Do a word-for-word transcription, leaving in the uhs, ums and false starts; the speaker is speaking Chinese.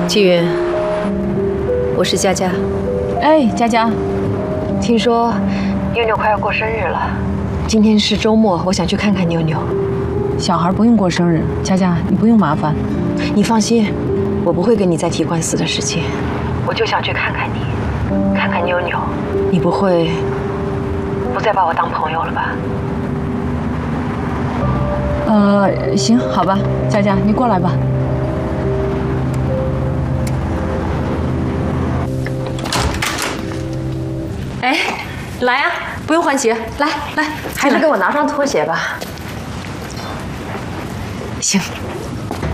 纪云，我是佳佳。 哎，佳佳， 听说妞妞快要过生日了，今天是周末，我想去看看妞妞。 小孩不用过生日，佳佳，你不用麻烦。 你放心，我不会跟你再提官司的事情。我就想去看看你，看看妞妞。你不会不再把我当朋友了吧？ 呃，行，好吧，佳佳，你过来吧。 哎，来呀、啊，不用换鞋，来来，还是给我拿双拖鞋吧。 行。